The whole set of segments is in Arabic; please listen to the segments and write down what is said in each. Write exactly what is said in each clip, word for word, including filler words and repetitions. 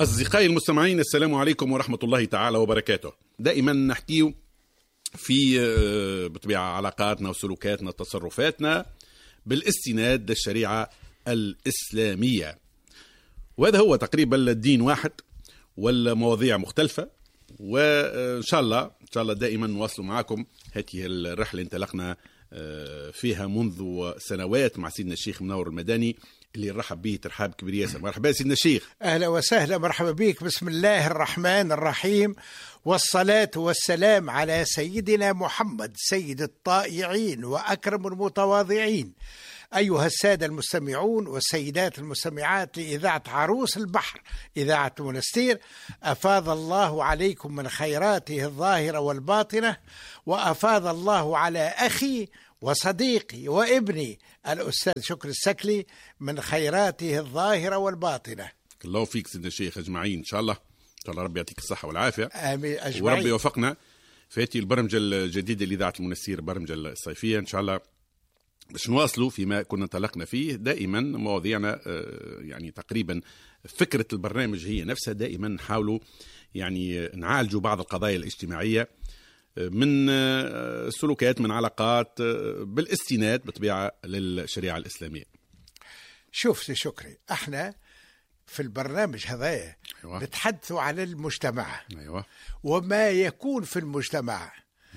أصدقائي المستمعين، السلام عليكم ورحمة الله تعالى وبركاته. دائما نحكيه في بطبيعة علاقاتنا وسلوكاتنا وتصرفاتنا بالاستناد للشريعة الإسلامية، وهذا هو تقريبا الدين واحد والمواضيع مختلفة. وإن شاء الله إن شاء الله دائما نواصل معكم هذه الرحلة انطلقنا فيها منذ سنوات مع سيدنا الشيخ منور المدني اللي نرحب به ترحاب كبير ياسر. مرحبا سيدنا الشيخ. أهلا وسهلا، مرحبا بك. بسم الله الرحمن الرحيم، والصلاة والسلام على سيدنا محمد سيد الطائعين وأكرم المتواضعين. أيها السادة المستمعون والسيدات المستمعات لإذاعة عروس البحر، إذاعة منستير، أفاض الله عليكم من خيراته الظاهرة والباطنة، وأفاض الله على أخي وصديقي وابني الأستاذ شكر السكلي من خيراته الظاهرة والباطنة. الله فيك سيدنا الشيخ أجمعين. إن شاء الله إن شاء الله ربي يعطيك الصحة والعافية. آمين أجمعين. وربي يوفقنا في هذه البرمجة الجديدة لإذاعة المنستير، البرمجة الصيفية إن شاء الله، باش نواصلوا فيما كنا انطلقنا فيه. دائما مواضيعنا يعني تقريبا فكرة البرنامج هي نفسها، دائما نحاولوا يعني نعالجوا بعض القضايا الاجتماعية من سلوكات، من علاقات، بالاستناد بطبيعة للشريعة الإسلامية. شوف سي شكري، احنا في البرنامج هذا أيوة. نتحدثوا على المجتمع أيوة. وما يكون في المجتمع،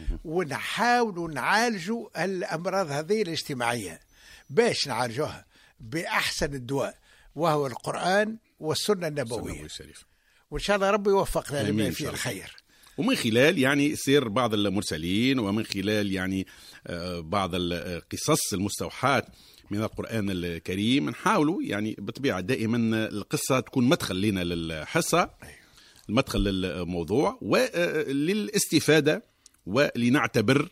ونحاولوا نعالجوا الأمراض هذه الاجتماعية باش نعالجوها بأحسن الدواء، وهو القرآن والسنة النبوية. وإن شاء الله ربي يوفقنا لما فيه الخير، ومن خلال يعني سير بعض المرسلين، ومن خلال يعني بعض القصص المستوحاة من القرآن الكريم، نحاولوا يعني بطبيعة دائما القصة تكون مدخل لنا للحصة، المدخل للموضوع وللاستفادة، ولنعتبر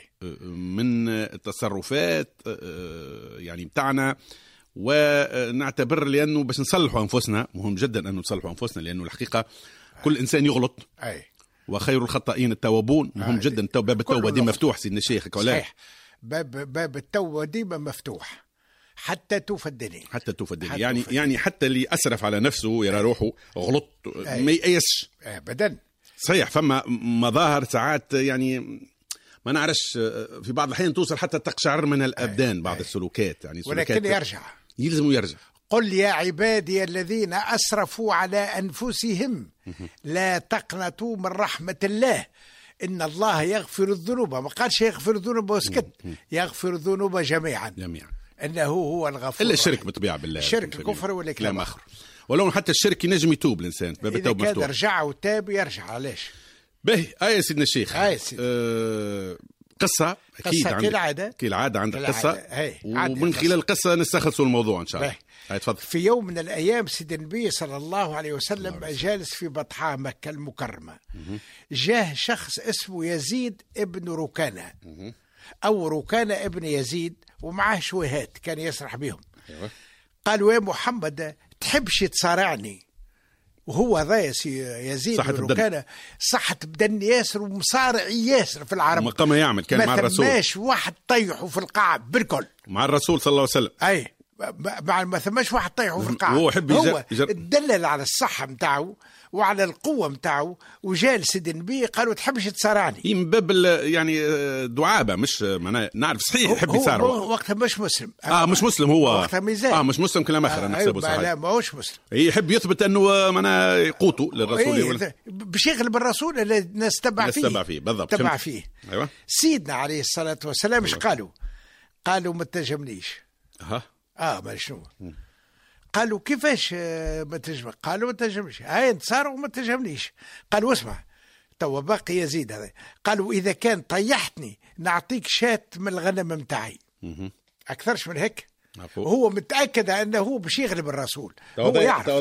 من التصرفات يعني بتاعنا، ونعتبر لأنه باش نصلحوا أنفسنا. مهم جدا أن نصلحوا أنفسنا، لأنه الحقيقة كل إنسان يغلط، وخير الخطائين التوابون. مهم جدا. باب التوبة ديما مفتوح سيدنا الشيخ. صحيح، باب باب التوبة ديما مفتوح حتى توفدني، حتى توفدني يعني توفدني. يعني حتى اللي أسرف على نفسه يرى روحه غلط ما يأيسش أبدا. صحيح، فما مظاهر ساعات يعني ما نعرفش، في بعض الأحيان توصل حتى تقشعر من الأبدان أي. بعض أي. السلوكات يعني سلوكات، ولكن يرجع يلزم يرجع. قل يا عبادي الذين أسرفوا على أنفسهم لا تقنطوا من رحمة الله إن الله يغفر الذنوب. ما قالش يغفر الذنوب وسكت، يغفر الذنوب جميعا جميعا إنه هو الغفور. إلا الشرك بطبيعة بالله، الشرك الكفر والكلام آخر. ولو حتى الشرك ينجم يتوب الإنسان، باب التوبة مفتوح. إذا رجع وتاب يرجع. علاش؟ باهي آية سيدنا الشيخ. آية سيدنا. آه قصة أكيد قصة كالعادة كالعادة عندك قصة، ومن خلال القصة نستخلصوا الموضوع إن شاء الله. هاي تفضل. في يوم من الأيام سيد النبي صلى الله عليه وسلم الله جالس في بطحاء مكة المكرمة، جاه شخص اسمه يزيد ابن ركانة أو ركانة ابن يزيد، ومعه شويهات كان يسرح بهم. قالوا يا محمد تحبش تصارعني؟ وهو ذا يزيد بن ركانة صحة بدن ياسر ومصارع ياسر في العرب، مقام يعمل كان مع الرسول، ما ثماش واحد طيحه في القاع بالكل مع الرسول صلى الله عليه وسلم. أي مع ما ثماش واحد طيحه في القاع. هو حب هو الدلل على الصحة متاعه وعلى القوة متاعه، وجال سيد النبي قالوا تحبش تصارعني. من باب يعني دعابة، مش معناه نعرف صحيح يحب يصارع. هو وقتها مش مسلم. اه مش مسلم هو وقتها ميزان. اه مش مسلم كلام اخر. انا حسابه صحيح. لا ما هوش مسلم. يحب يثبت انه معناه يقوته للرسول. إيه ولا... باش يغلب الرسول اللي الناس تبع فيه. تبع فيه بالضبط. تبع فيه. ايوه. سيدنا عليه الصلاة والسلام ايش قالوا؟ قالوا ما تهاجمنيش. ها اه ما شنو؟ قالوا كيفاش ما تجمع؟ قالوا ما تجمعش. هاي انتصاروا وما تجمعنيش. قالوا اسمع توا باقي يزيد هذا. قالوا إذا كان طيحتني نعطيك شات من الغنم متاعي، أكثرش من هيك. هو متأكد أنه هو باش يغلب الرسول. هو يعرف.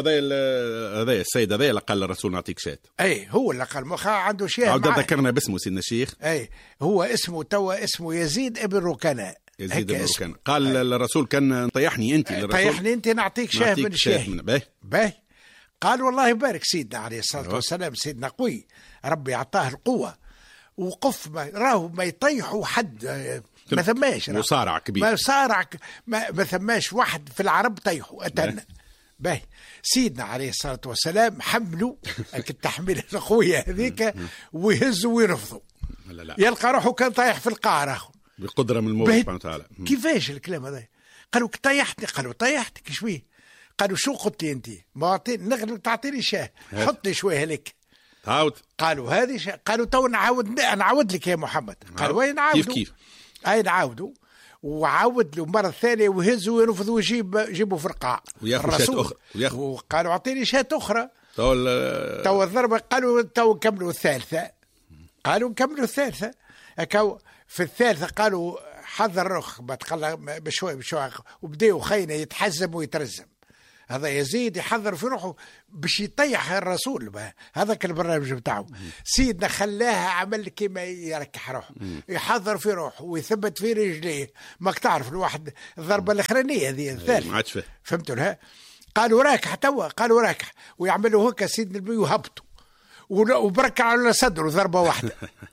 هذا السيد هذا اللي قال الرسول نعطيك شات. أي هو اللي قال، مخا عنده شيء. عاود ذكرنا باسمه سيدنا الشيخ. أي هو اسمه توا اسمه يزيد ابن ركانة. يزيد بن ركانة. قال أي. الرسول كان طيحني أنت للرسول. طيحني أنت نعطيك شاه من الشاه. باهي باهي. قال والله يبارك سيدنا عليه الصلاة والسلام، سيدنا قوي ربي أعطاه القوة، وقف ما راه ما يطيحوا حد، ما ثماش مصارع كبير، ما صارع ما, ما ثماش واحد في العرب طيحوا أتنا باهي سيدنا عليه الصلاة والسلام حملوا التحميل القوية هذيك ويهزوا ويرفضوا، لا لا. يلقى روحه كان طايح في القاع بقدرة من المولى سبحانه وتعالى. كيفاش الكلام هذا؟ قالوا طيحتني، قالوا طيحتك شويه، قالوا شو قلت لي انت؟ ما اعطيني نغلب تعطيني شاه، حط لي شويه لك. تعاود. قالوا هذه شا... قالوا تو نعاود نعاود لك يا محمد. قالوا وين نعاودوا؟ كيف كيف؟ اي نعاودوا، وعاود له مرة ثانية ويهزوا ويرفض ويجيب يجيبوا في القاع وياخذ شاة أخرى وياخذ. وقالوا أعطيني شاة أخرى. تو تو الضربة قالوا تو كملوا الثالثة، قالوا كملوا الثالثة. أكو في الثالثة قالوا حذر رخ بشوي بشوي، وبدأوا خينا يتحزم ويترزم. هذا يزيد يحذر في روحه باش يطيح الرسول، هذاك البرنامج بتاعه. سيدنا خلاها عمل كما يركح روحه، يحذر في روحه ويثبت في رجليه. ماك تعرف الواحد الضربه الاخرانيه هذه الثالثه ما عادش فهمتوا لها. قالوا راكح توا، قالوا راكح، ويعملوا هكا سيدنا النبي وهبطوا وبركع على صدره ضربه واحده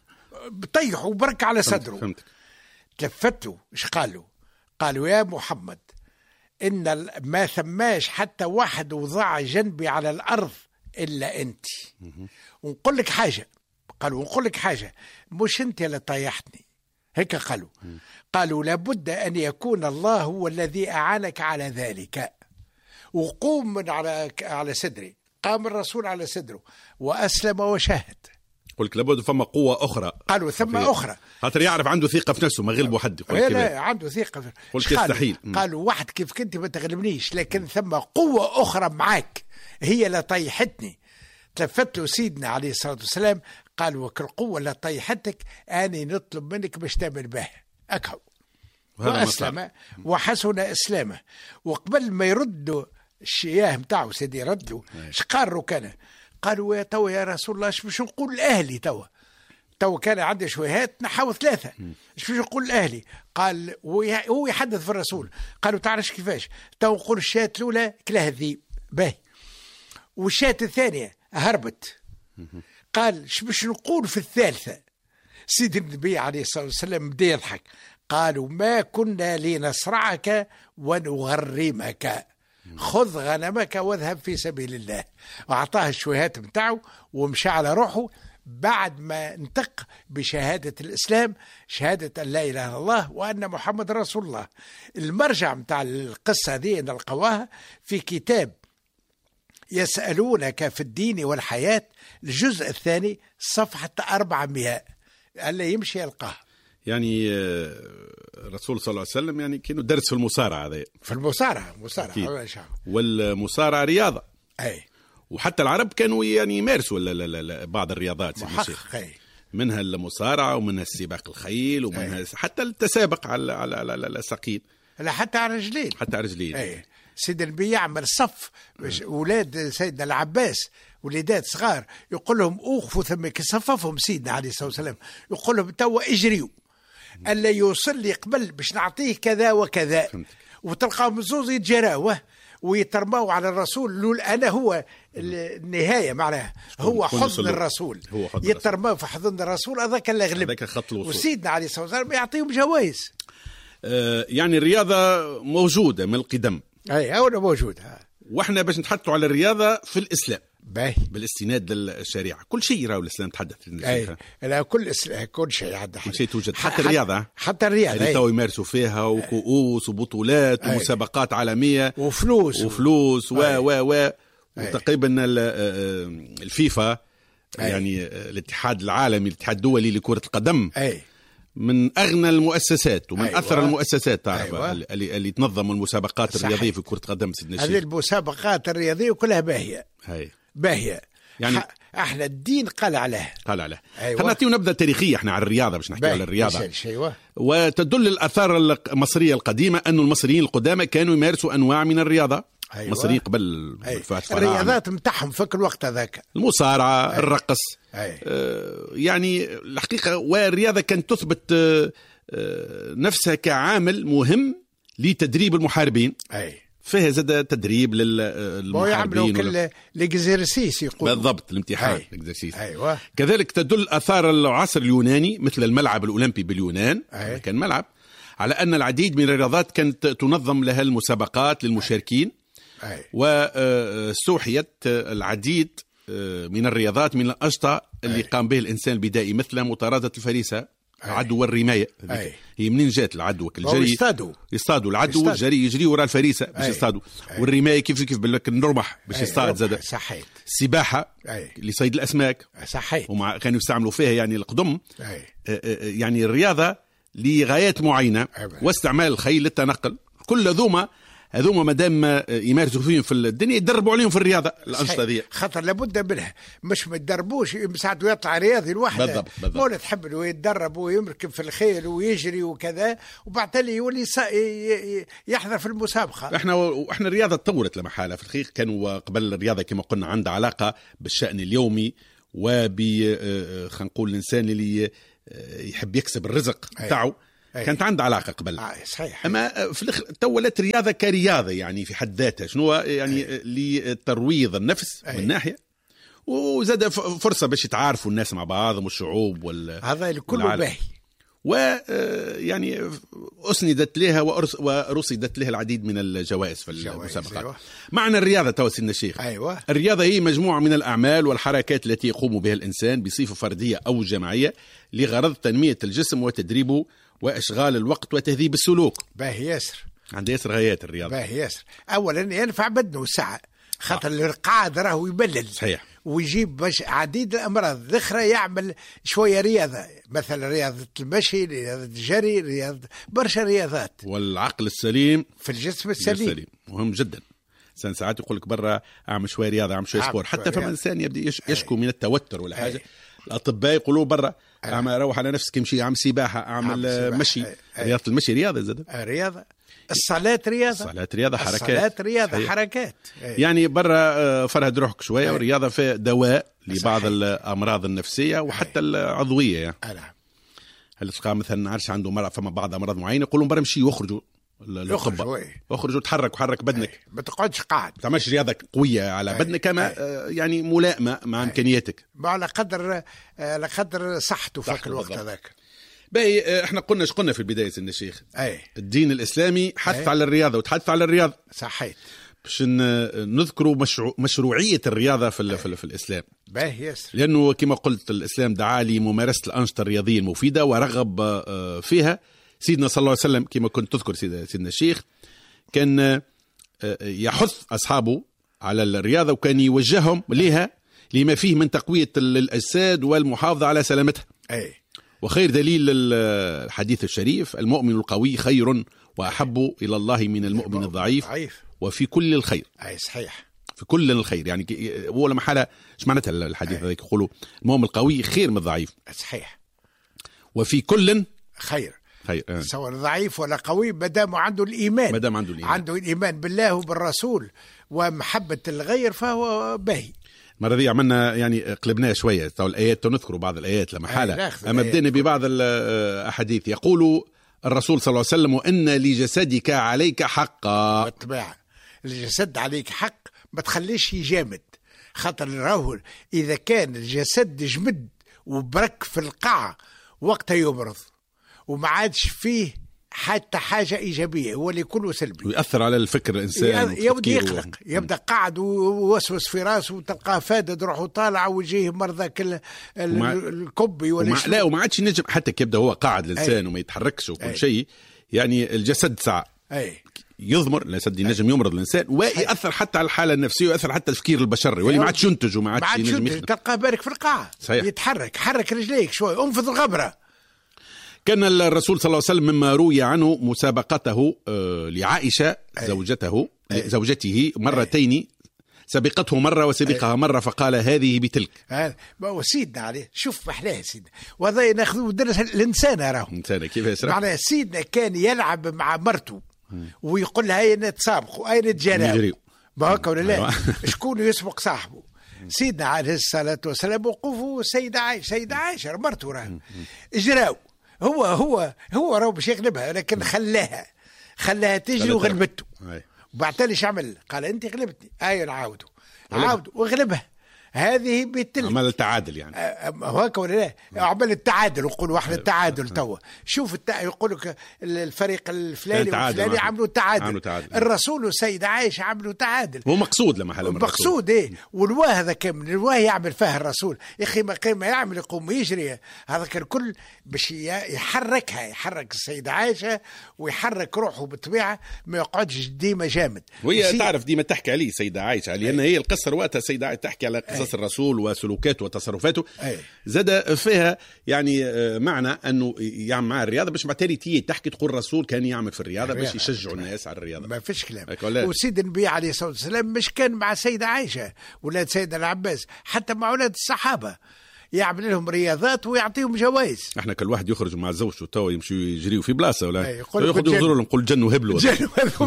طيحوا وبركع على صدره. فهمتك. تلفتوا ايش قالوا؟ قالوا يا محمد إن ما ثماش حتى واحد وضع جنبي على الأرض إلا أنت. ونقول لك حاجة، قالوا نقول لك حاجة، مش أنت اللي طيحتني هيك قالوا. قالوا لابد أن يكون الله هو الذي أعانك على ذلك. وقوم من على على صدري، قام الرسول على صدره وأسلم وشاهد. يقول لك لابد فما قوة أخرى. قالوا ثم أخرى، خاطر يعرف عنده ثقة في نفسه، ما غلبه حد. لا عنده ثقة في... قلت يستحيل. قالوا واحد كيف كنت ما تغلبنيش، لكن ثم قوة أخرى معك هي اللي طيحتني. تلفت له سيدنا عليه الصلاة والسلام قال وك القوة اللي طيحتك أنا نطلب منك باش تعمل بها أكهو. وأسلم وحسن إسلامه. وقبل ما يردوا الشياه متاعه سيدي يردوا اش قالوا كان؟ قالوا يا توا يا رسول الله اش باش نقول لأهلي توا؟ تو كان عنده شويهات نحاول ثلاثة، ايش باش نقول لأهلي؟ قال هو يحدث في الرسول. قالوا تعرفش كيفاش؟ تو نقول الشاة الأولى كلاها الذيب باهي، والشاة الثانية هربت. قال ايش باش نقول في الثالثة؟ سيدي النبي عليه الصلاة والسلام بدا يضحك. قالوا ما كنا لنصرعك ونغرمك، خذ غنمك واذهب في سبيل الله. وأعطاه الشويهات متاعه ومشى على روحه بعد ما انتق بشهادة الإسلام، شهادة أن لا إله إلا الله وأن محمد رسول الله. المرجع متاع القصة دي نلقواها في كتاب يسألونك في الدين والحياة الجزء الثاني صفحة أربعمائة، اللي يمشي يلقاه. يعني الرسول صلى الله عليه وسلم يعني كانوا درس في المصارعة هذا، في المصارعة مصارعة والمصارعة رياضة. أي. وحتى العرب كانوا يعني يمارسوا بعض الرياضات محقق، منها المصارعة ومنها السباق الخيل ومنها أي. حتى التسابق على على على الساقين، لا حتى على رجلين، حتى على رجلين. أي. سيدنا النبي يعمل صف أولاد سيدنا العباس وليدات صغار يقول لهم أوقفوا ثمك، يصففهم سيدنا عليه الصلاة والسلام يقول لهم توا اجريوا ألا يوصل لي قبل باش نعطيه كذا وكذا. وتلقاهم زوز يتجراوه ويترموا على الرسول. لول أنا هو النهاية معناها هو حضن الرسول، يترموا في حضن الرسول. هذاك اللي غلب، وسيدنا عليه الصلاة والسلام يعطيهم جوائز. آه يعني الرياضة موجودة من القدم. أي أولا موجودة. واحنا باش نتحدثوا على الرياضة في الإسلام باهي بالاستناد للشريعة. كل شيء راهو الإسلام تحدث. أي لا كل كل شيء عندها، كل شيء توجد، حتى الرياضة، حتى الرياضة اللي تو يمارسوا فيها وكؤوس وبطولات أي. ومسابقات عالمية وفلوس وفلوس و و و وتقريبا الفيفا أي. يعني الاتحاد العالمي الاتحاد الدولي لكرة القدم أي. من أغنى المؤسسات ومن أيوة. أثر المؤسسات تعرف أيوة. اللي, اللي تنظم المسابقات صحيح. الرياضية في كرة قدم سيدنا الشيخ. هذه المسابقات الرياضية كلها باهية هاي. باهية يعني احنا الدين قال عليه قال عليه. أيوة. خلينا نعطيو نبذة تاريخية احنا على الرياضة باش نحكي على الرياضة. أيوة. وتدل الآثار المصرية القديمة أن المصريين القدامى كانوا يمارسوا أنواع من الرياضة. أيوة. المصريين قبل أيوة. الرياضات متاعهم في كل وقت هذاك المصارعة أيوة. الرقص أيوة. آه يعني الحقيقة والرياضة كانت تثبت آه نفسها كعامل مهم لتدريب المحاربين. أي. فيها زاد تدريب للمحاربين ولا الاكزرسيس يقول بالضبط الامتحان الاكزرسيس. أيوة. كذلك تدل آثار العصر اليوناني مثل الملعب الأولمبي باليونان. أي. كان ملعب على أن العديد من الرياضات كانت تنظم لها المسابقات للمشاركين. واستوحيت العديد من الرياضات من الأنشطة اللي قام به الإنسان البدائي، مثل مطاردة الفريسة، العدو والرماية. هي منين جات العدو؟ الجري، يصطادوا يصطادوا العدو، الجري يجري وراء الفريسة باش يصطادوا، والرماية كيف كيف بالرمح باش يصطاد زاد. صحيح. السباحة لصيد الأسماك. صحيح. ومع كانوا يستعملوا فيها يعني القدم. يعني الرياضة لغايات معينة، واستعمال الخيل للتنقل، كل ذوما هذوما مادام يمارسوا فيهم في الدنيا يدربوا عليهم في الرياضه الانشطه ذي، خاطر لابد منها، مش ما يدربوش ساعات يطلع رياضي لوحده. بالضبط بالضبط. مولا تحب انه يتدرب ويمركب في الخيل ويجري وكذا، وبعد تالي يولي يحضر في المسابقه. احنا واحنا الرياضه تطورت لمحاله في الحقيقه. كانوا قبل الرياضه كما قلنا عندها علاقه بالشان اليومي وب خلينا نقول الانسان اللي يحب يكسب الرزق تاعو، كانت عندها علاقة قبل. آه صحيح. أما في الأخ... تولت رياضة كرياضة يعني في حد ذاتها، شنو يعني أي. لترويض النفس أي. من ناحية، وزاد فرصة باش يتعارفوا الناس مع بعضهم والشعوب وال هذا الكل باهي. ويعني أسندت لها ورصدت لها العديد من الجوائز في المسابقات. أيوة. معنى الرياضة تو سيدنا الشيخ، أيوة. الرياضة هي مجموعة من الأعمال والحركات التي يقوم بها الإنسان بصفة فردية أو جماعية لغرض تنمية الجسم وتدريبه وإشغال الوقت وتهذيب السلوك. باهي ياسر. عندها ياسر غايات الرياضة. باهي ياسر. أولا ينفع بدنه الساعة، خاطر القاعد راهو يبلل. صحيح. ويجيب باش عديد الأمراض الأخرى، يعمل شوية رياضة، مثلا رياضة المشي، رياضة الجري، رياضة برشا رياضات. والعقل السليم في الجسم السليم, السليم. مهم جدا. إنسان ساعات يقول لك برا أعمل شوية رياضة، أعمل شوية سبور، حتى فما إنسان يبدأ يش... يشكو من التوتر ولا حاجة. أي. الأطباء يقولوا برا أعمل روح على نفسك، امشي، أعمل سباحة، أعمل سباحة. مشي. أي. رياضة المشي رياضة زاد. رياضة. الصلاة رياضة. الصلاة رياضة، حركات. الصلاة رياضة صحيح. حركات. أي. يعني برا فرهد روحك شوية. أي. والرياضة في دواء لبعض صحيح. الأمراض النفسية وحتى أي. العضوية يعني. نعم. هل تلقى مثلا عارش عنده مرض، فما بعض أمراض معينة يقولون برا مشي وخرجوا يخرجوا اخرج وتحرك وحرك بدنك، ما تقعدش قاعد، ما تعملش رياضه قويه على بدنك، كما يعني ملائمه مع امكانياتك، على قدر على قدر صحته في الوقت هذاك. باهي احنا قلنا ايش قلنا في البدايه سيدنا الشيخ؟ اي الدين الاسلامي حث على الرياضه وتحث على الرياضه. صحيح. باش نذكروا مشروع مشروعيه الرياضه في في, في الاسلام. باهي ياسر. لانه كما قلت الاسلام دعا لممارسه الانشطه الرياضيه المفيده ورغب فيها. سيدنا صلى الله عليه وسلم كما كنت تذكر سيدنا الشيخ كان يحث أصحابه على الرياضة، وكان يوجههم لها لما فيه من تقوية الأجساد والمحافظة على سلامتها. أي. وخير دليل الحديث الشريف: المؤمن القوي خير وأحب إلى الله من المؤمن الضعيف وفي كل الخير. أي صحيح. في كل الخير، يعني أول محالة ايش معناتها الحديث هذا؟ يقولوا المؤمن القوي خير من الضعيف. صحيح. وفي كل خير. خير. آه. سواء ضعيف ولا قوي، مادام عنده الإيمان، مادام عنده الإيمان عنده الإيمان بالله وبالرسول ومحبة الغير، فهو باهي. مرة ذي عملنا يعني قلبناها شوية، تو الآيات نذكر بعض الآيات لما حالة، أما بدينا ببعض الأحاديث. يقول الرسول صلى الله عليه وسلم: وإن لجسدك عليك حقا. بالطبيعة الجسد عليك حق، ما تخليش يجامد، خاطر راهو إذا كان الجسد جمد وبرك في القاع وقتها يمرض وما عادش فيه حتى حاجة إيجابية، هو اللي كله سلبي، ويأثر على الفكر الإنسان، يبدأ يقلق، يبدأ قاعد ووسوس في راسه، وتلقاه فادد روحه طالع وجيه مرضى الكبي ولا ومع... لا وما عادش ينجم حتى كيبدأ هو قاعد الإنسان وما يتحركش وكل شيء، يعني الجسد ساعة أي. يضمر الجسد ينجم يمرض الإنسان، ويأثر حتى على الحالة النفسية، ويأثر حتى التفكير البشري، واللي ما عادش ينتج وما عادش ينجم يخدم. تلقاه بارك في القاعة صحيح. يتحرك، حرك رجليك شوي، انفض الغبرة. كان الرسول صلى الله عليه وسلم مما روي عنه مسابقته لعائشة زوجته زوجته مرتين، سبقته مرة وسبقها مرة، فقال هذه بتلك. سيدنا عليه شوف محلاه سيدنا، وهذا ناخذ درس الإنسان. راه الإنسان كيف يسرح معناه سيدنا كان يلعب مع مرته ويقول لها أين نتسابقوا أين نتجاروا، ما هكا ولا لا؟ شكون يسبق صاحبه؟ سيدنا عليه الصلاة والسلام وقوفوا سيدة عائشة، سيدة عائشة مرته راه اجراو، هو هو هو راهو باش يغلبها، لكن خلاها خلاها تجري وغلبته. وبعد تالي ايش عمل؟ قال انت غلبتني، اي نعاودوا عاودوا وغلبها، هذه بتلك عمل التعادل يعني هيك ولا لا؟ عمل التعادل، يقولوا احنا التعادل توا. شوف التع... يقول لك الفريق الفلاني والفلاني عملوا تعادل. عملوا تعادل. الرسول والسيدة عائشة عملوا تعادل. هو مقصود لما حلم مقصود ايه. والواه هذا كم الواه يعمل فيها الرسول يا اخي، ما كان ما يعمل يقوم يجري هذا كان كل باش يحركها، يحرك السيدة عائشة ويحرك روحه بالطبيعة، ما يقعدش ديما جامد. وهي تعرف ديما تحكي عليه سيدة عائشة، لأن هي القصة وقتها السيدة عائشة تحكي على قصص الرسول وسلوكاته وتصرفاته. زاد فيها يعني معنى أنه يعمل مع الرياضة، باش بعتالي تي تحكي تقول الرسول كان يعمل في الرياضة باش يشجعوا الناس على الرياضة. ما فيش كلام. وسيد النبي عليه الصلاة والسلام مش كان مع السيدة عائشة ولاد سيدنا العباس، حتى مع أولاد الصحابة يعمل لهم رياضات ويعطيهم جوائز. احنا كل واحد يخرج مع زوجته تو يمشوا يجريوا في بلاصه ولا ياخذوا ينظروا لهم نقول جن وهبلوا جن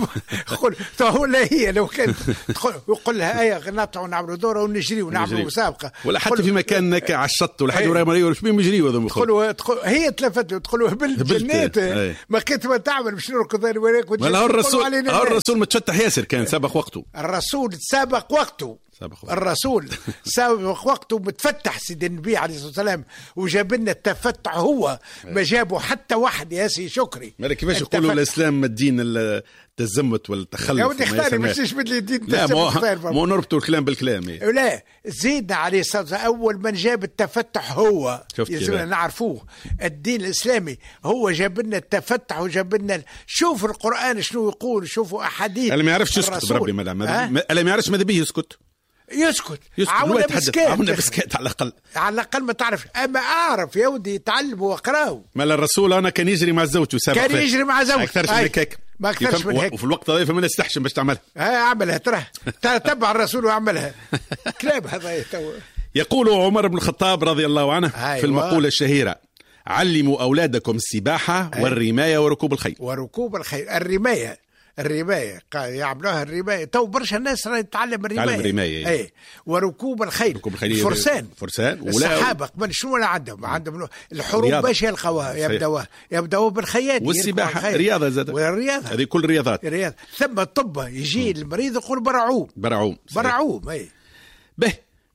قول تو لا هي لو كان يقول لها ايه نطلعوا نعملوا دوره ونجري ونعملوا مسابقه ولا حتى في مكان على الشط ولا حاجه ولا مريو ولا شبيه يجريوا هذوما تقولوا هي تلفت تقولوا بالجنات ما كنت ما تعمل باش نركض انا وراك ولا هو الرسول الرسول متفتح ياسر كان سابق وقته. الرسول سابق وقته الرسول سابق وقته متفتح سيد النبي عليه الصلاة والسلام، وجاب لنا التفتح هو ما جابوا حتى واحد يا سي شكري. مالك كيفاش يقولوا الإسلام الدين التزمت والتخلف؟ يا ودي اختاري مش تشبد لي الدين لا مو مو نربطوا الكلام بالكلام إيه؟ لا زيدنا عليه الصلاة والسلام أول من جاب التفتح هو يلزمنا نعرفوه الدين الإسلامي هو جاب لنا التفتح وجاب لنا. شوف القرآن شنو يقول، شوفوا أحاديث. اللي ما يعرفش يسكت بربي مدام اللي ما يعرفش ماذا بيه يسكت يسكت عاونا بسكات عاونا بسكات على الأقل على الأقل ما تعرف. أما أعرف يا ودي يتعلموا وقراوا. ما الرسول أنا كان يجري مع زوجته سابق كان يجري مع زوجته أكثرش من هيك ما أكثرش من هيك وفي الوقت هذا فما نستحشم باش تعملها. ها أعملها ترى تتبع الرسول وأعملها كلام هذا. يقول عمر بن الخطاب رضي الله عنه في المقولة الشهيرة: علموا أولادكم السباحة والرماية وركوب الخيل. وركوب الخيل الرماية الرماية يعملوها الرماية تو برشا الناس راهي تتعلم الرماية. تعلم الرماية اي وركوب الخيل. ركوب الخيل فرسان فرسان الصحابة قبل شنو ولا عندهم عندهم الحروب باش يلقوها يبداوها يبداوها بالخيال. والسباحة رياضة زاد والرياضة هذه كل رياضات رياضة. ثم الطب يجي المريض يقول برعوم برعوم برعوم اي به.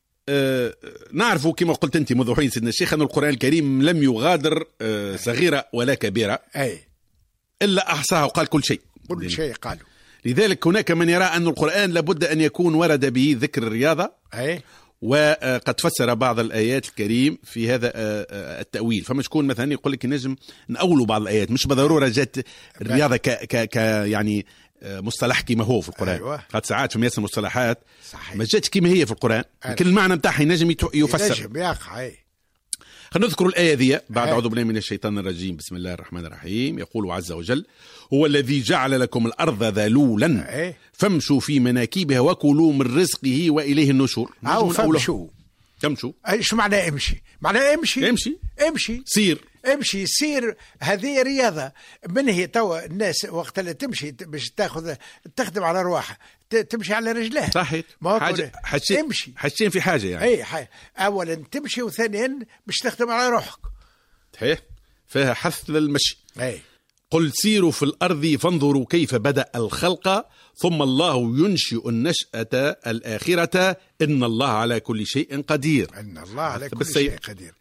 آه نعرفوا كما قلت انت منذ حين سيدنا الشيخ ان القرآن الكريم لم يغادر آه صغيرة ولا كبيرة اي الا احصاها وقال كل شيء كل شيء قالوا. لذلك هناك من يرى أن القرآن لابد أن يكون ورد به ذكر الرياضة أي. وقد فسر بعض الآيات الكريم في هذا التأويل. فما شكون مثلا يقول لك نجم نأولوا بعض الآيات مش بالضرورة جات الرياضة ك, ك, ك يعني مصطلح كما هو في القرآن. أيوة. قد ساعات في مياسر مصطلحات ما جاتش كما هي في القرآن لكن المعنى متاعها ينجم يفسر ينجم يقع. أي. خلينا نذكر الآية ذي بعد أعوذ بالله من الشيطان الرجيم. بسم الله الرحمن الرحيم. يقول عز وجل: هو الذي جعل لكم الأرض ذلولا فامشوا في مناكبها وكلوا من رزقه وإليه النشور. أو فامشوا تمشوا ايش معنى امشي؟ معنى امشي امشي امشي سير امشي سير. هذه رياضة. من هي توا الناس وقت اللي تمشي باش تاخذ تخدم على رواحها تمشي على رجلها. صحيح. حاجة حاجتين امشي حاجتين في حاجة يعني. اي حاجة. اولا تمشي وثانيا باش تخدم على روحك. صحيح. فيها حث للمشي. اي. قل سيروا في الأرض فانظروا كيف بدأ الخلق ثم الله ينشئ النشأة الآخرة إن الله على كل شيء قدير. إن الله على كل شيء قدير.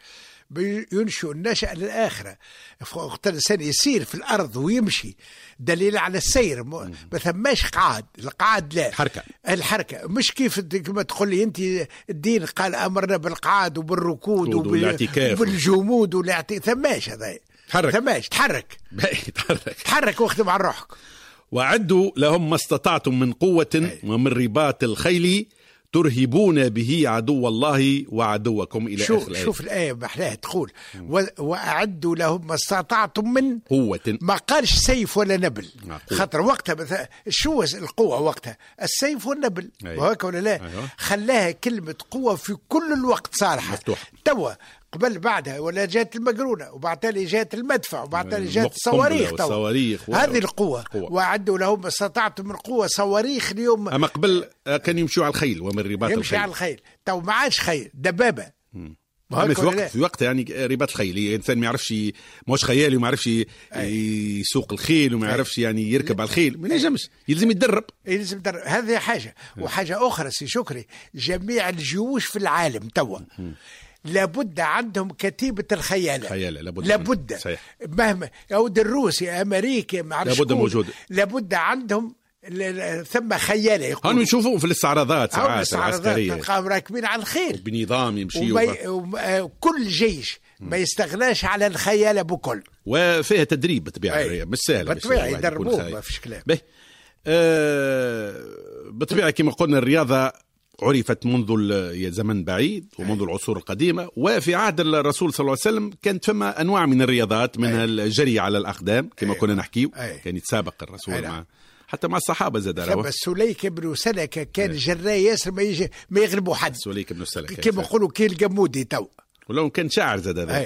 ينشئ النشأة للآخرة. وقت الإنسان يسير في الأرض ويمشي دليل على السير. ما ثماش قعاد. القعاد لا حركة. الحركة مش كيف كما تقول لي أنت الدين قال أمرنا بالقعاد وبالركود وبالاعتكاف وبالجمود والاعتكاف. ثماش هذا تحرك. ثماش تحرك تحرك تحرك واخدم على روحك. وعدوا لهم ما استطعتم من قوة أي. ومن رباط الخيل ترهبون به عدو الله وعدوكم إلى آخر الآية. شوف الآية محلاها تقول و... وأعدوا لهم ما استطعتم من قوة. ما قالش سيف ولا نبل. قوة. خاطر وقتها مثلا شو القوة وقتها السيف والنبل. أيوة. وهيك ولا لا. أيوة. خلاها كلمة قوة في كل الوقت صالحة. توا قبل بعدها ولا جات المقرونة وبعد تالي جات المدفع وبعد تالي جات الصواريخ. صواريخ هذه القوة. وأعدوا لهم ما استطعتم من قوة. صواريخ اليوم. أما قبل كان يمشوا على الخيل ومن رباط يمشي الخيل. على الخيل. تو ما عادش خيل دبابة. في وقت في وقت يعني رباط الخيل، الانسان ما يعرفش، ماهوش خيالي وما يعرفش يسوق الخيل وما يعرفش يعني يركب على الخيل، ما ينجمش، يلزم يتدرب يلزم يتدرب. هذه حاجه. وحاجه اخرى سي شكري، جميع الجيوش في العالم توا لابد عندهم كتيبة الخيالة، خيالة لابد, لابد. صحيح. مهما يعود الروسي أمريكي لابد موجود، لابد عندهم ثم خيالة. يقولوا هانو يشوفوا في الاستعراضات ساعات العسكرية تلقاهم راكبين على الخيل بنظام يمشي، وكل جيش ما يستغناش على الخيالة بكل، وفيها تدريب بطبيعة مش سهل بطبيعة يدربوه ما فيش كلام. آه بطبيعة كما قلنا الرياضة عرفت منذ زمن بعيد ومنذ العصور القديمة، وفي عهد الرسول صلى الله عليه وسلم كانت فما أنواع من الرياضات، منها الجري على الأقدام كما كنا نحكي، كان يتسابق الرسول مع حتى مع الصحابة زاد له. السليك بن سلكة كان جراي ياسر ما يجي ما يغلبوا حد. السليك بن سلكة كما يقولوا كي الجمودي تو، ولو كان شاعر زاد هذا.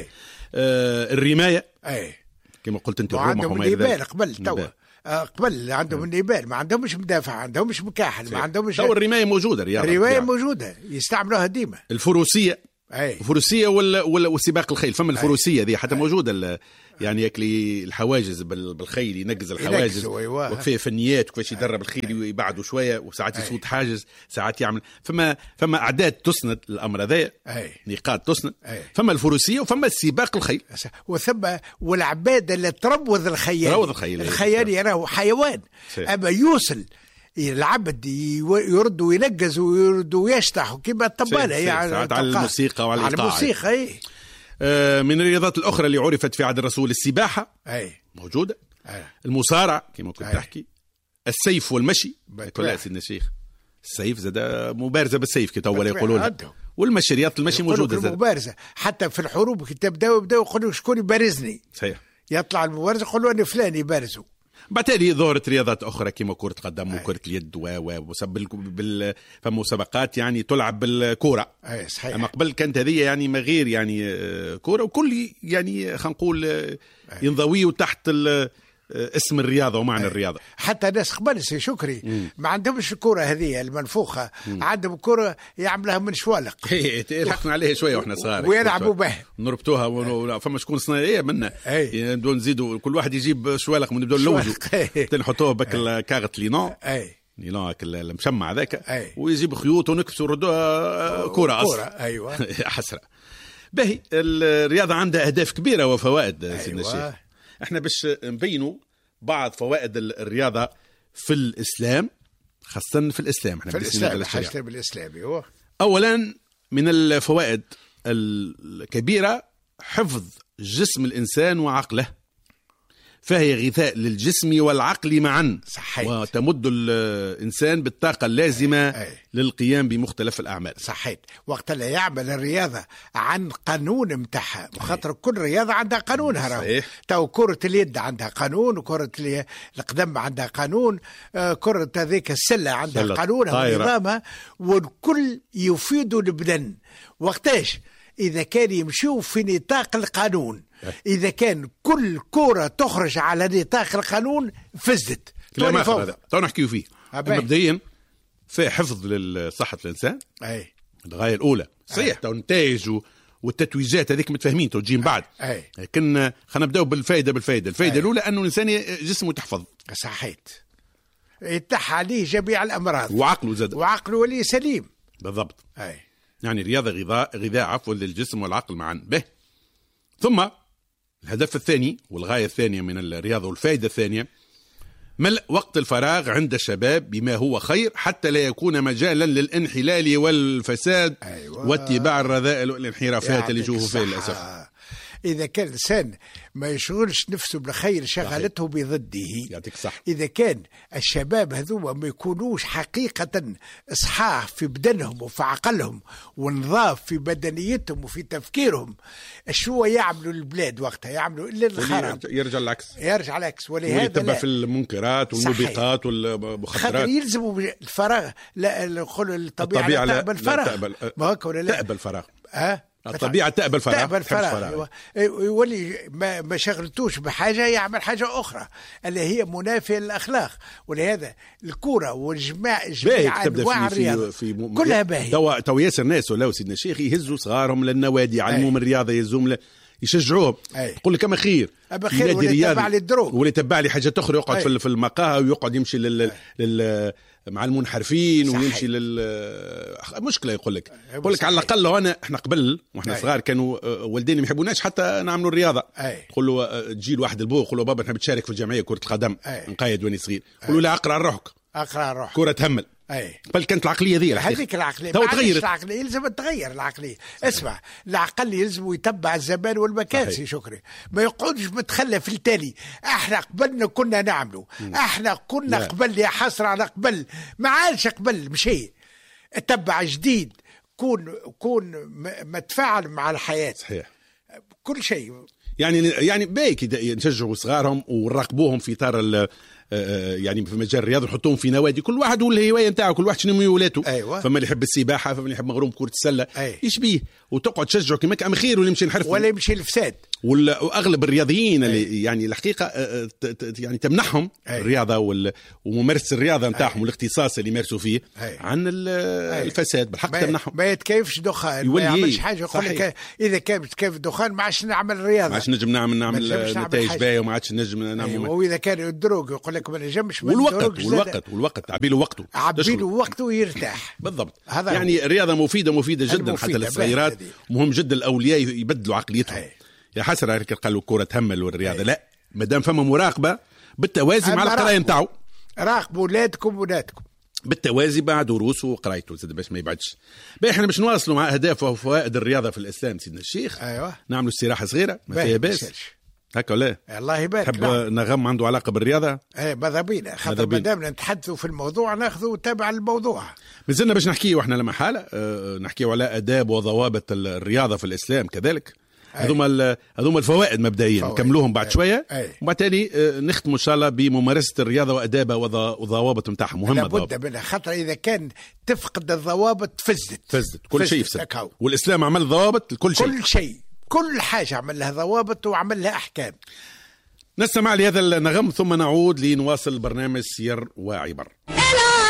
آه الرماية أي كما قلت أنت، وعندهم النبال قبل تو قبل عندهم النبال، ما عندهمش مدافع، عندهمش مكاحل، ما عندهمش. تو الرماية موجودة، الرياضة الرماية موجودة يستعملوها ديما. الفروسية، أي. الفروسية ولا وسباق الخيل، فما الفروسية ذي حتى أي. موجودة يعني ياكلي الحواجز بالخيل، ينقز الحواجز وكفاية فنيات وكيفاش يدرب الخيل ويبعدوا شوية، وساعات يسود حاجز، ساعات يعمل فما فما أعداد تسند الأمر هذا، نقاط تسند. فما الفروسية وفما السباق الخيل، وثم والعباد اللي تروض الخيال، تروض الخيل، الخيال يراه حيوان سي. أما يوصل العبد يرد وينقز ويرد ويشطح كما الطبالة يعني على الموسيقى وعلى على الموسيقى. أي. آه من الرياضات الأخرى اللي عرفت في عهد الرسول السباحة، أي. موجودة. أي. المصارعة كما كنت تحكي، السيف والمشي كلها سيدنا الشيخ، السيف زاد مبارزة بالسيف كتوا يقولون، والمشي رياضة المشي موجودة زاد مبارزة. حتى في الحروب كي تبداو يبداو يقولوا شكون يبارزني، صحيح، يطلع المبارز يقولوا أنا فلان يبارزوا. بعتالي ظهرت رياضات أخرى كما كرة قدم وكرة اليد و و بال فمسابقات يعني تلعب بالكرة. أي صحيح. أما قبل كانت هذه يعني ما غير يعني كرة، وكل يعني خلينا نقول ينضويوا تحت اسم الرياضة ومعنى أي. الرياضة. حتى ناس قبل سي شكري مم. ما عندهمش الكرة هذه المنفوخة، مم. عندهم كرة يعملها من شوالق. لحقنا عليها شوية واحنا صغار ويلعبوا به، نربطوها و... فما شكون صناعية منا نبدو نزيدوا كل واحد يجيب شوالق ونبدو نلوجوا نحطوه بك الكاغط لينون نيلون المشمع ذاك، ويجيب خيوط ونكبسوا وردوها كرة أصلا. أيوة. حسرة. باهي الرياضة عندها أهداف كبيرة وفوائد. أيوة. سيدنا الشيخ احنا باش نبينوا بعض فوائد الرياضة في الإسلام، خاصة في الإسلام احنا في الإسلام حاجة بالإسلام. أيوة. أولا من الفوائد الكبيرة حفظ جسم الإنسان وعقله، فهي غذاء للجسم والعقل معا. صحيت. وتمد الإنسان بالطاقة اللازمة أي. أي. للقيام بمختلف الأعمال. صحيت. وقت لا يعمل الرياضة عن قانون متاعها، وخاطر كل رياضة عندها قانونها. صحيح. تو كرة اليد عندها قانون، وكرة القدم عندها قانون، كرة هذيك السلة عندها قانونها ونظامها، والكل يفيد البدن. وقتاش إذا كان يمشوا في نطاق القانون، إذا كان كل كرة تخرج على نطاق القانون فزت. كلام آخر هذا تو نحكيو فيه. مبدئيا في حفظ لصحة الإنسان، أي الغاية الأولى. صحيح تو النتائج والتتويجات هذيك متفاهمين تو تجي من بعد، لكن خلينا نبداو بالفائدة. بالفائدة الفائدة أي. الأولى أنه الإنسان جسمه تحفظ. صحيت. يتح عليه جميع الأمراض، وعقله زاد، وعقله ولي سليم. بالضبط. أي. يعني رياضة غذاء غذاء عفوا للجسم والعقل معا. به ثم الهدف الثاني والغاية الثانية من الرياضة والفائدة الثانية ملء وقت الفراغ عند الشباب بما هو خير، حتى لا يكون مجالا للانحلال والفساد. أيوة. واتباع الرذائل والانحرافات اللي يشوفوا فيه للأسف. إذا كان الإنسان ما يشغلش نفسه بالخير شغلته بضده. يعطيك صح. إذا كان الشباب هذوما ما يكونوش حقيقة إصحاح في بدنهم وفي عقلهم ونظاف في بدنيتهم وفي تفكيرهم، شو يعملوا البلاد وقتها؟ يعملوا إلا الخراب. يرجع العكس. يرجع العكس. ولهذا يتبع في المنكرات والموبقات والمخدرات. يلزموا الفراغ. لا نقول الطبيعة لا تقبل الفراغ. ما هو ولا لا؟ تقبل الفراغ. أه؟ الطبيعة تقبل فراغ، تقبل فراغ. يولي ما, ما شغلتوش بحاجة يعمل حاجة أخرى اللي هي منافية للأخلاق. ولهذا الكورة والجماع جميع أنواع الرياضة كلها باهية. تو تو ياسر ناس ولاو سيدنا الشيخ يهزوا صغارهم للنوادي، يعلموهم الرياضة، يهزوهم يشجعوهم، يقول لك اما خير اما خير ولا يتبع لي الدروب ولا يتبع لي حاجه اخرى، يقعد أي. في المقاهى ويقعد يمشي لل, لل... مع المنحرفين صحيح. ويمشي لل مشكله. يقول لك يقول لك على الاقل انا احنا قبل واحنا صغار كانوا والدينا ما يحبوناش حتى نعملوا الرياضه، يقول له تجي لواحد البو يقول له بابا نحب تشارك في الجمعيه كره القدم، نقايد واني صغير، يقول له لا اقرا روحك اقرا روحك كره تهمل. اي بل كانت العقليه ذي هذيك العقليه تو تغيرت العقليه يلزم تغير العقليه. اسمع العقل يلزم يتبع الزمان والمكان سي شكري، ما يقعدش متخلف التالي. احنا قبلنا كنا نعملوا، احنا كنا لا. قبل يا حسره على قبل، ما عادش قبل مشي. اتبع جديد، كون كون متفاعل مع الحياه صحيح كل شيء. يعني يعني بايك نشجعوا صغارهم ونراقبوهم في اطار يعني في مجال الرياضه، نحطوهم في نوادي، كل واحد والهوايه نتاعو، كل واحد شنو ميولاته. أيوة. فما اللي يحب السباحه، فما اللي يحب مغروم كره السله، ايش بيه، وتقعد تشجعه كما كان خير، ولا يمشي نحرف ولا يمشي الفساد. واغلب الرياضيين اللي يعني الحقيقه يعني تمنحهم أي. الرياضه وممارسه الرياضه نتاعهم والاختصاص اللي يمارسوا فيه أي. عن الفساد بالحق تمنحهم. ما يتكيفش دخان، ما يعملش حاجه، يقول لك اذا كان يتكيف الدخان ما عادش نعمل رياضه، ما عادش نجم نعمل نعمل نتائج باهيه، وما عادش نجم نعمل. واذا كان الدروج يقول لك ما نجمش. والوقت والوقت والوقت عبيله وقته عبيله وقته ويرتاح بالضبط. يعني الرياضه مفيده مفيده جدا حتى للصغيرات، مهم جدا الاولياء يبدلوا عقليتهم. أي. يا حسره هيك قالوا الكره تهمل والرياضه أي. لا، ما دام فما مراقبه بالتوازي مع القرايه نتاعو، راقبوا ولادكم ولادكم بالتوازي مع دروسه وقرايته باش ما يبعدش. احنا باش نواصلوا مع اهداف وفوائد الرياضه في الاسلام سيدنا الشيخ. ايوه نعملوا استراحه صغيره ما فيها باس هكا ولا الله يبارك. تحب نغم عنده علاقه بالرياضه؟ ايه ماذا بينا، خاطر ما دام نتحدثوا في الموضوع ناخذوا تابع الموضوع. مازلنا باش نحكيوا احنا لما حاله أه نحكيوا على اداب وضوابط الرياضه في الاسلام كذلك. هذوما هذوما الفوائد مبدئيا نكملوهم بعد شويه، وبعد تالي نختموا ان شاء الله بممارسه الرياضه وادابها وضوابط نتاعها مهمه. لابد منها، خاطر اذا كان تفقد الضوابط فزت فزت كل شيء يفسد. والاسلام عمل ضوابط لكل شيء، كل شيء كل حاجه عمل لها ضوابط وعمل لها احكام. نستمع لهذا النغم ثم نعود لنواصل برنامج سير وعبر.